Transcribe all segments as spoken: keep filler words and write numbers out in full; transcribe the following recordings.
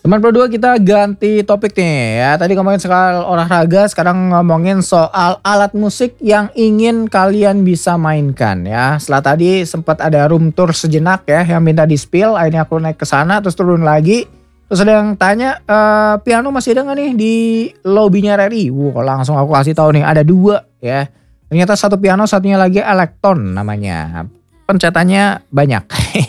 Sobat Pro dua, kita ganti topik nih ya. Tadi ngomongin soal olahraga, sekarang ngomongin soal alat musik yang ingin kalian bisa mainkan ya. Setelah tadi sempat ada room tour sejenak ya, yang minta di spill, akhirnya aku naik ke sana terus turun lagi. Terus ada yang tanya, e, piano masih ada nggak nih di lobbynya R R I? Wow, langsung aku kasih tahu nih, ada dua ya. Ternyata satu piano, satunya lagi elektron namanya. Pencetannya banyak.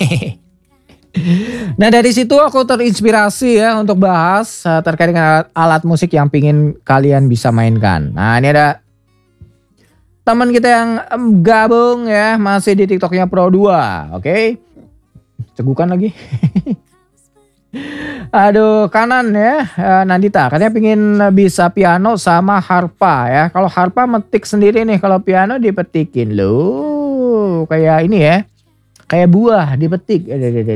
Nah dari situ aku terinspirasi ya untuk bahas uh, terkait dengan alat, alat musik yang pingin kalian bisa mainkan. Nah ini ada teman kita yang um, gabung ya, masih di TikToknya Pro dua, oke? Okay? Cegukan lagi. Aduh, kanan ya, uh, Nandita katanya pingin bisa piano sama harpa ya. Kalau harpa metik sendiri nih, kalau piano dipetikin loh, kayak ini ya. Kayak buah dipetik.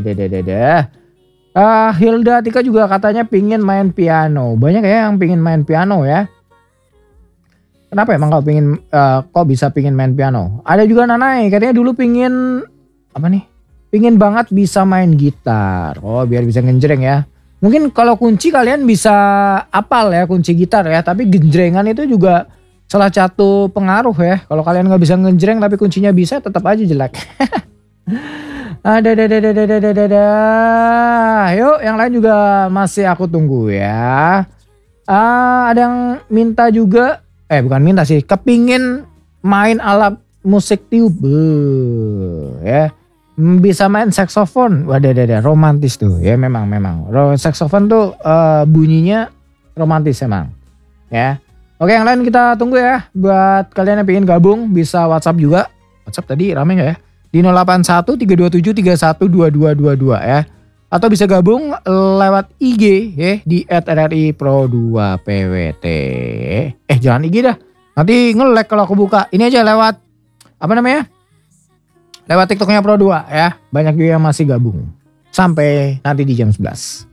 Uh, Hilda Tika juga katanya pingin main piano. Banyak ya yang pingin main piano ya. Kenapa emang kau pingin, uh, kok bisa pingin main piano? Ada juga Nanai katanya dulu pingin apa nih? Pingin banget bisa main gitar. Oh biar bisa ngenjreng ya. Mungkin kalau kunci kalian bisa apal ya kunci gitar ya. Tapi genjrengan itu juga salah satu pengaruh ya. Kalau kalian nggak bisa ngenjreng tapi kuncinya bisa, tetap aja jelek. Ada, ada, ada, ada, ada, ada, ada. Yuk, yang lain juga masih aku tunggu ya. Ah, ada yang minta juga, eh bukan minta sih, kepingin main alat musik tiup, ya. Bisa main saksofon, wadah, ada, ada, romantis tuh, ya memang, memang. Saksofon tuh uh, bunyinya romantis emang, ya. Oke, yang lain kita tunggu ya. Buat kalian yang pengen gabung, bisa WhatsApp juga. WhatsApp tadi rame gak ya? Di nol delapan satu tiga dua tujuh tiga satu dua dua dua dua ya. Atau bisa gabung lewat I G ya di et R R I Pro dua P W T. Eh jangan I G dah. Nanti nge-lag kalau aku buka. Ini aja lewat apa namanya? Lewat TikToknya Pro dua ya. Banyak juga yang masih gabung. Sampai nanti di jam sebelas.